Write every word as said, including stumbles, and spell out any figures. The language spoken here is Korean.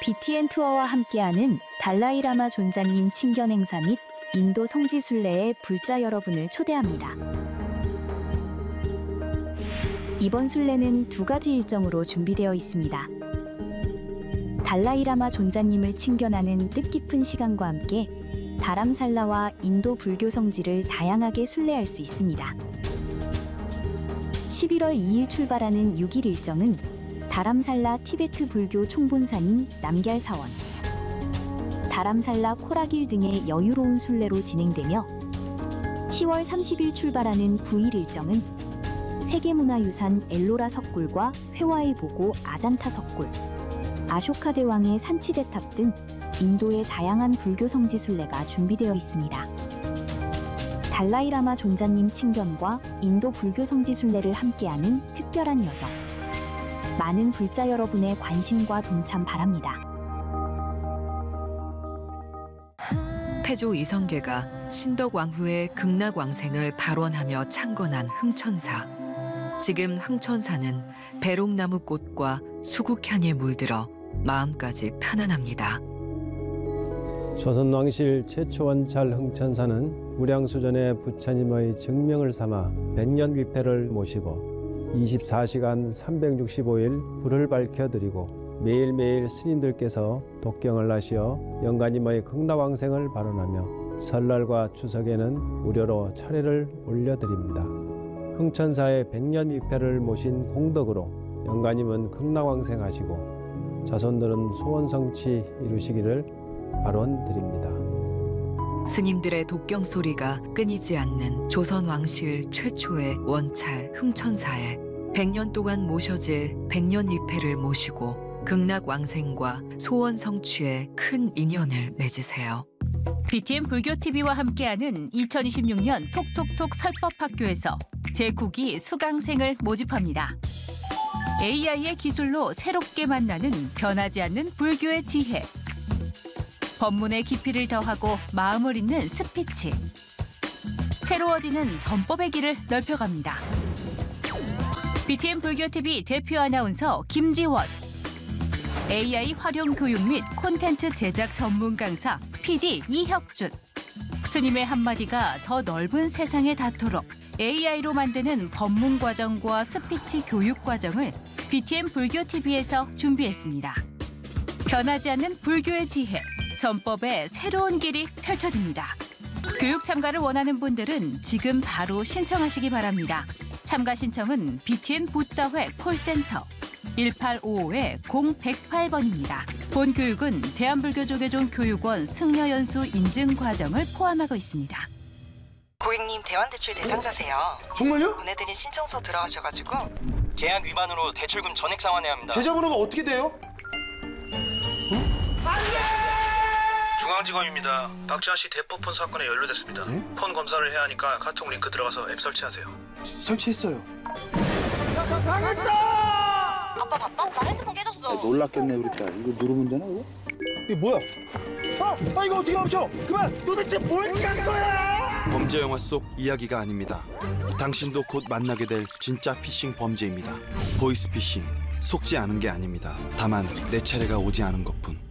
비티엔 투어와 함께하는 달라이라마 존자님 친견 행사 및 인도 성지 순례에 불자 여러분을 초대합니다. 이번 순례는 두 가지 일정으로 준비되어 있습니다. 달라이라마 존자님을 친견하는 뜻깊은 시간과 함께 다람살라와 인도 불교 성지를 다양하게 순례할 수 있습니다. 십일월 이일 출발하는 육 일 일정은 다람살라 티베트 불교 총본산인 남걀사원, 다람살라 코라길 등의 여유로운 순례로 진행되며 시월 삼십일 출발하는 구 일 일정은 세계문화유산 엘로라 석굴과 회화의 보고 아잔타 석굴, 아쇼카 대왕의 산치대탑 등 인도의 다양한 불교 성지 순례가 준비되어 있습니다. 달라이라마 존자님 친견과 인도 불교 성지 순례를 함께하는 특별한 여정. 많은 불자 여러분의 관심과 동참 바랍니다. 태조 이성계가 신덕왕후의 극락왕생을 발원하며 창건한 흥천사. 지금 흥천사는 배롱나무 꽃과 수국향에 물들어 마음까지 편안합니다. 조선왕실 최초 원찰 흥천사는 무량수전의 부처님의 증명을 삼아 백년 위패를 모시고 이십사 시간 삼백육십오 일 불을 밝혀드리고 매일매일 스님들께서 독경을 하시어 영가님의 극락왕생을 발언하며 설날과 추석에는 무료로 차례를 올려드립니다. 흥천사의 백년 위패를 모신 공덕으로 영가님은 극락왕생하시고 자손들은 소원성취 이루시기를 발언드립니다. 스님들의 독경 소리가 끊이지 않는 조선왕실 최초의 원찰 흥천사에 백 년 동안 모셔질 백년 위패를 모시고 극락왕생과 소원 성취에 큰 인연을 맺으세요. 비티엔 불교티비와 함께하는 이천이십육 년 톡톡톡 설법학교에서 제구 기 수강생을 모집합니다. 에이아이의 기술로 새롭게 만나는 변하지 않는 불교의 지혜. 법문의 깊이를 더하고 마음을 잇는 스피치. 새로워지는 전법의 길을 넓혀갑니다. 비티엔 불교티비 대표 아나운서 김지원. 에이아이 활용 교육 및 콘텐츠 제작 전문 강사 피디 이혁준. 스님의 한마디가 더 넓은 세상에 닿도록 에이아이로 만드는 법문 과정과 스피치 교육 과정을 비티엔 불교티비에서 준비했습니다. 변하지 않는 불교의 지혜. 전법의 새로운 길이 펼쳐집니다. 교육 참가를 원하는 분들은 지금 바로 신청하시기 바랍니다. 참가 신청은 비티엔 붓다회 콜센터 일팔오오 공백팔 번입니다. 본 교육은 대한불교조계종 교육원 승려연수 인증 과정을 포함하고 있습니다. 고객님 대환대출 대상자세요. 정말요? 보내드린 신청서 들어가셔가지고 계약 위반으로 대출금 전액 상환해야 합니다. 계좌번호가 어떻게 돼요? 중앙지검입니다. 박지아 씨 대포폰 사건에 연루됐습니다. 네? 폰 검사를 해야 하니까 카톡 링크 들어가서 앱 설치하세요. 설치했어요. 아빠 바빠? 나 핸드폰 깨졌어. 아, 놀랐겠네 우리 딸. 이거 누르면 되나 이거? 이게 뭐야? 아, 아 이거 어떻게 멈춰? 그만! 도대체 뭘 깐 거야? 범죄 영화 속 이야기가 아닙니다. 당신도 곧 만나게 될 진짜 피싱 범죄입니다. 보이스피싱, 속지 않은 게 아닙니다. 다만 내 차례가 오지 않은 것뿐.